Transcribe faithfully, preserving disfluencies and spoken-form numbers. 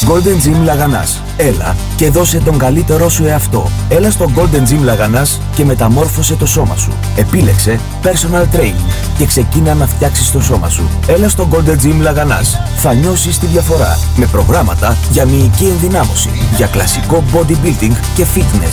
Golden Gym Λαγανάς. Έλα και δώσε τον καλύτερό σου εαυτό. Έλα στο Golden Gym Λαγανάς και μεταμόρφωσε το σώμα σου. Επίλεξε personal training και ξεκίνα να φτιάξεις το σώμα σου. Έλα στο Golden Gym Λαγανάς. Θα νιώσεις τη διαφορά με προγράμματα για μυϊκή ενδυνάμωση, για κλασικό bodybuilding και fitness.